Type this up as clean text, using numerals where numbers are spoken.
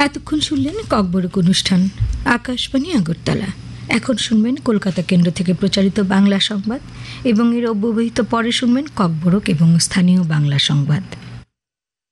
এতক্ষণ শুনলেন ককবরক অনুষ্ঠান, আকাশবাণী আগরতলা। এখন শুনবেন কলকাতা কেন্দ্র থেকে প্রচারিত বাংলা সংবাদ এবং এর অব্যবহিত পরে শুনবেন ককবরক এবং স্থানীয় বাংলা সংবাদ।